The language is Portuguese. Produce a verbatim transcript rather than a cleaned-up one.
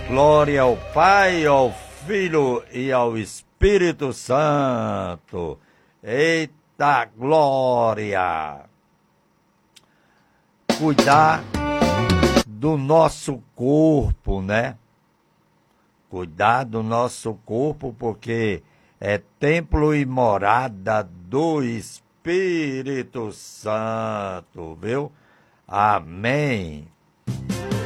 Glória ao Pai, ao Filho e ao Espírito Santo. Eita glória! Cuidar do nosso corpo, né? Cuidar do nosso corpo, porque é templo e morada do Espírito Santo, viu? Amém.